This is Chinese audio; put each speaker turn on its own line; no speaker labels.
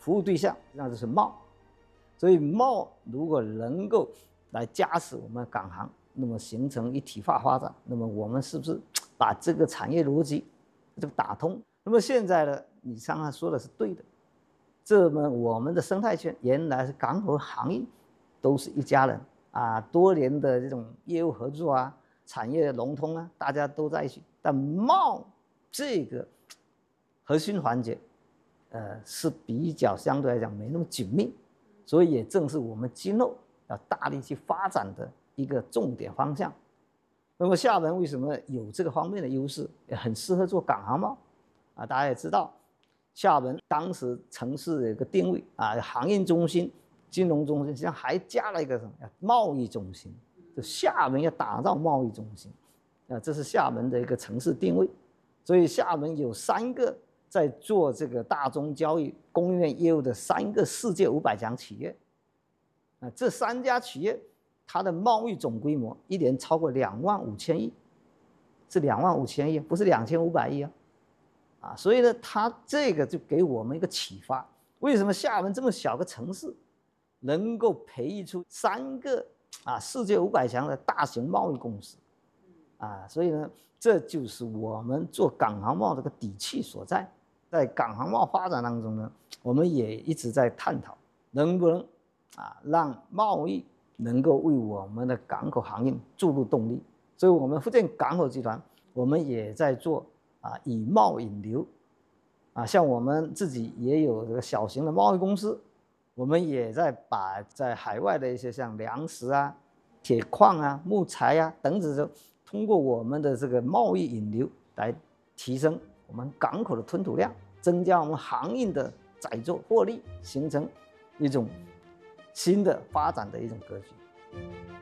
服务对象，那就是贸。所以贸如果能够来加持我们港行，那么形成一体化发展，那么我们是不是把这个产业逻辑这个打通？那么现在呢，你刚才说的是对的。这么我们的生态圈原来是港口行业都是一家人啊，多年的这种业务合作啊，产业融通啊，大家都在一起。但贸这个核心环节，是比较相对来讲没那么紧密，所以也正是我们今后要大力去发展的一个重点方向。那么厦门为什么有这个方面的优势，也很适合做港航贸啊？大家也知道，厦门当时城市的一个定位啊，航运中心、金融中心，实际上还加了一个什么？贸易中心。就厦门要打造贸易中心，这是厦门的一个城市定位。所以厦门有3个在做这个大宗交易供应链业务的3个世界500强企业，这3家企业它的贸易总规模一年超过25000亿，是25000亿，不是2500亿啊！所以呢，它这个就给我们一个启发：为什么厦门这么小个城市，能够培育出3个世界500强的大型贸易公司啊？所以呢，这就是我们做港航贸这个底气所在。在港航贸发展当中呢，我们也一直在探讨能不能让贸易能够为我们的港口航运注入动力。所以我们福建港口集团，我们也在做以贸引流像我们自己也有这个小型的贸易公司，我们也在把在海外的一些像粮食啊、铁矿啊、木材啊等等，通过我们的这个贸易引流来提升我们港口的吞吐量，增加我们航运的载重获利，形成一种新的发展的一种格局。